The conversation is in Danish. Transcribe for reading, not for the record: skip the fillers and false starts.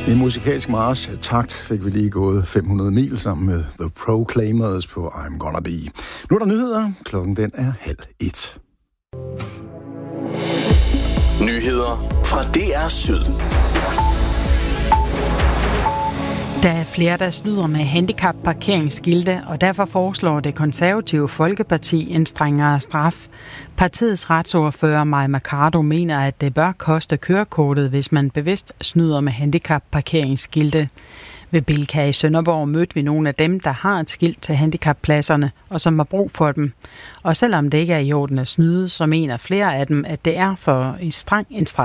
I musikalsk march takt fik vi lige gået 500 mil sammen med The Proclaimers på I'm Gonna Be. Nu er der nyheder. Klokken den er 12:30. Nyheder fra DR Syd. Der er flere, der snyder med handicapparkeringsskilte, og derfor foreslår Det Konservative Folkeparti en strengere straf. Partiets retsordfører Mai Mercado mener, at det bør koste kørekortet, hvis man bevidst snyder med handicapparkeringsskilte. Ved Bilka i Sønderborg mødte vi nogle af dem, der har et skilt til handicappladserne, og som har brug for dem. Og selvom det ikke er i orden at snyde, så mener flere af dem, at det er for en streng